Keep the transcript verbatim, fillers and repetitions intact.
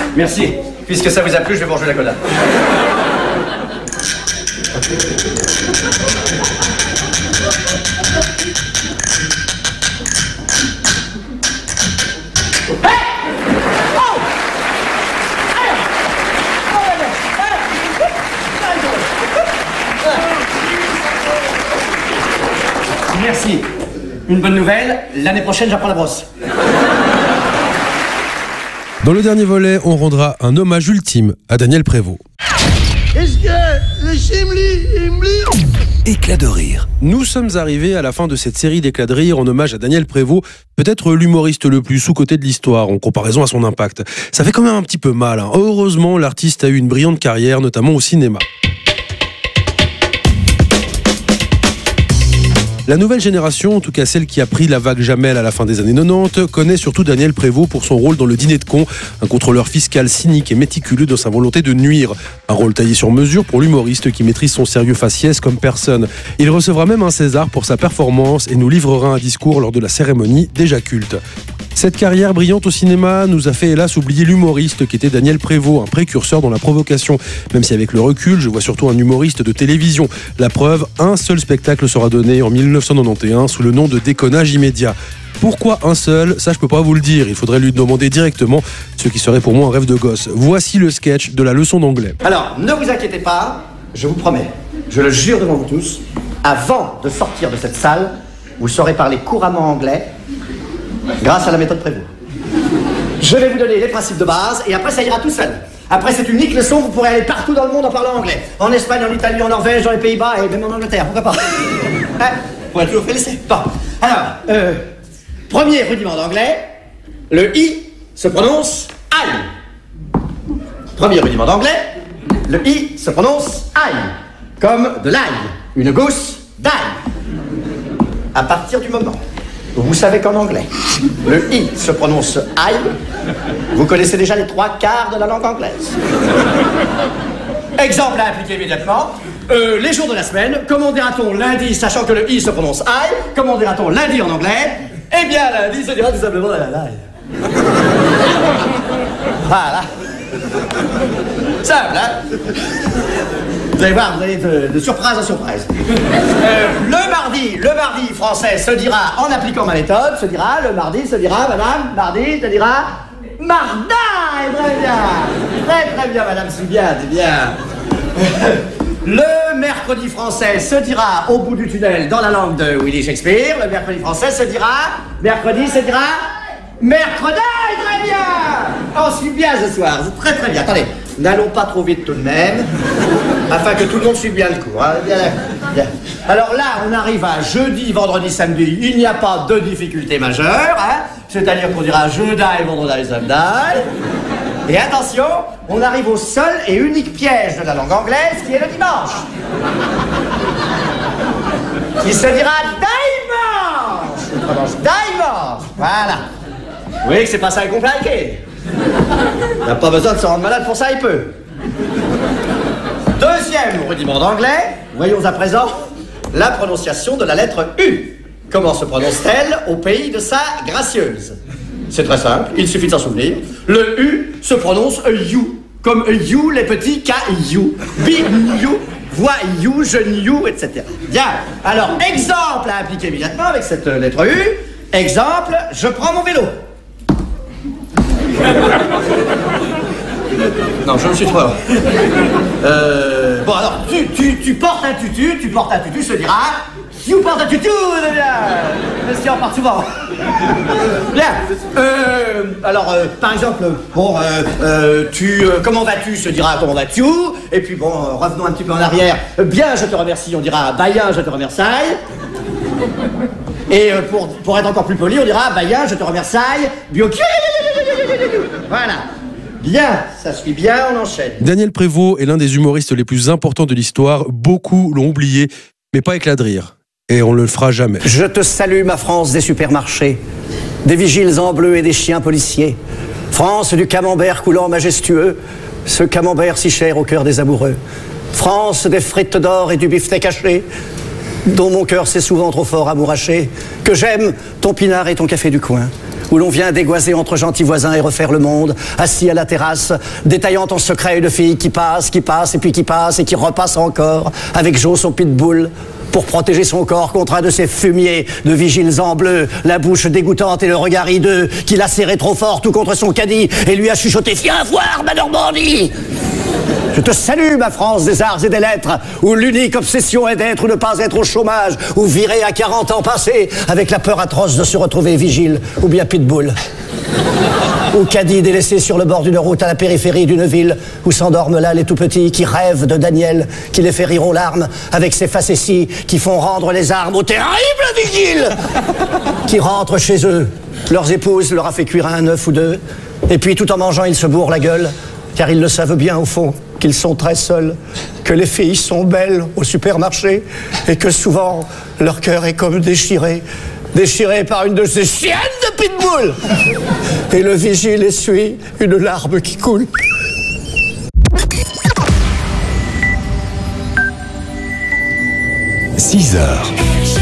Merci. Puisque ça vous a plu, je vais vous rejouer la coda. Merci. Une bonne nouvelle, l'année prochaine, j'apprends la brosse. Dans le dernier volet, on rendra un hommage ultime à Daniel Prévost. Est-ce que le chimli, chimli... Éclat de rire. Nous sommes arrivés à la fin de cette série d'éclats de rire en hommage à Daniel Prévost, peut-être l'humoriste le plus sous-coté de l'histoire en comparaison à son impact. Ça fait quand même un petit peu mal, hein. Heureusement, l'artiste a eu une brillante carrière, notamment au cinéma. La nouvelle génération, en tout cas celle qui a pris la vague Jamel à la fin des années quatre-vingt-dix, connaît surtout Daniel Prévost pour son rôle dans Le Dîner de cons, un contrôleur fiscal cynique et méticuleux dans sa volonté de nuire. Un rôle taillé sur mesure pour l'humoriste qui maîtrise son sérieux faciès comme personne. Il recevra même un César pour sa performance et nous livrera un discours lors de la cérémonie déjà culte. Cette carrière brillante au cinéma nous a fait hélas oublier l'humoriste qui était Daniel Prévost, un précurseur dans la provocation. Même si avec le recul, je vois surtout un humoriste de télévision. La preuve, un seul spectacle sera donné en mille neuf cent quatre-vingt-onze sous le nom de Déconnage immédiat. Pourquoi un seul ? Ça, je peux pas vous le dire. Il faudrait lui demander directement, ce qui serait pour moi un rêve de gosse. Voici le sketch de la leçon d'anglais. Alors, ne vous inquiétez pas, je vous promets, je le jure devant vous tous, avant de sortir de cette salle, vous saurez parler couramment anglais grâce à la méthode Prévost. Je vais vous donner les principes de base et après ça ira tout seul. Après cette unique leçon, vous pourrez aller partout dans le monde en parlant anglais. En Espagne, en Italie, en Norvège, dans les Pays-Bas et même en Angleterre, pourquoi pas. Hein ? Vous pourrez toujours faire l'essai. Bon, alors, euh, premier rudiment d'anglais, le I se prononce I. Premier rudiment d'anglais, le I se prononce I. Comme de l'ail, une gousse d'ail. À partir du moment où vous savez qu'en anglais, le I se prononce I, vous connaissez déjà les trois quarts de la langue anglaise. Exemple à appliquer immédiatement. Euh, les jours de la semaine, comment dira-t-on lundi, sachant que le I se prononce I? Comment dira-t-on lundi en anglais? Eh bien, lundi se dira tout simplement la la. Voilà. Simple, hein? Vous allez voir, vous allez de, de surprise en surprise. Euh, le mardi, le mardi français se dira, en appliquant ma méthode, se dira, le mardi se dira, madame, mardi se dira, mardi, très bien. Très très bien, madame, c'est bien, c'est bien. Le mercredi français se dira, au bout du tunnel, dans la langue de Willy Shakespeare, le mercredi français se dira, mercredi se dira, mercredi, très bien. On suit bien ce soir, c'est très très bien. Attendez, n'allons pas trop vite tout de même, afin que tout le monde suive bien le cours. Hein. Bien, bien. Alors là, on arrive à jeudi, vendredi, samedi, il n'y a pas de difficulté majeure, hein. C'est-à-dire qu'on dira jeudi, vendredi, samedi. Et attention, on arrive au seul et unique piège de la langue anglaise, qui est le dimanche. Qui se dira dimanche. On prononce dimanche. Voilà. Vous voyez que c'est pas ça compliqué. Il n'a pas besoin de se rendre malade pour ça, il peut. Deuxième rudiment d'anglais, voyons à présent la prononciation de la lettre U. Comment se prononce-t-elle au pays de sa gracieuse? C'est très simple, il suffit de s'en souvenir. Le U se prononce you, comme you, les petits K-you, B-you, voix you, jeune you, et cetera. Bien, alors, exemple à appliquer immédiatement avec cette lettre U. Exemple, je prends mon vélo. Non, je me suis trop... Euh, bon, alors, tu, tu, tu portes un tutu, tu portes un tutu, se dira... You portes un tutu, parce qu'il en part souvent. Bien. Euh, alors, euh, par exemple, bon, euh, euh, tu... Euh, comment vas-tu, se dira comment vas-tu. Et puis, bon, euh, revenons un petit peu en arrière. Bien, je te remercie, on dira Baïen, je te remercie. Et euh, pour, pour être encore plus poli, on dira Baïen, je te remercie. Bio... Voilà. Bien, ça suit bien, on enchaîne. Daniel Prévost est l'un des humoristes les plus importants de l'histoire. Beaucoup l'ont oublié, mais pas éclat de rire. Et on ne le fera jamais. Je te salue, ma France des supermarchés, des vigiles en bleu et des chiens policiers. France du camembert coulant majestueux, ce camembert si cher au cœur des amoureux. France des frites d'or et du beefsteak haché, dont mon cœur s'est souvent trop fort amouraché, que j'aime ton pinard et ton café du coin. où l'on vient dégoiser entre gentils voisins et refaire le monde, assis à la terrasse, détaillant en secret une fille qui passe, qui passe, et puis qui passe, et qui repasse encore, avec Jo son pitbull, pour protéger son corps contre un de ces fumiers de vigiles en bleu, la bouche dégoûtante et le regard hideux, qui l'a serré trop fort tout contre son caddie, et lui a chuchoté « Viens voir ma Normandie !» Je te salue, ma France des arts et des lettres, où l'unique obsession est d'être ou ne pas être au chômage, ou virer à quarante ans passés, avec la peur atroce de se retrouver vigile, ou bien pitbull. Ou caddie délaissé sur le bord d'une route à la périphérie d'une ville, où s'endorment là les tout-petits qui rêvent de Daniel, qui les fait rire aux larmes, avec ses facéties qui font rendre les armes aux terribles vigiles, qui rentrent chez eux. Leurs épouses leur a fait cuire un œuf ou deux, et puis tout en mangeant, ils se bourrent la gueule, car ils le savent bien au fond, qu'ils sont très seuls, que les filles sont belles au supermarché, et que souvent, leur cœur est comme déchiré, déchiré par une de ces chiennes de pitbull. Et le vigile essuie une larme qui coule. six heures.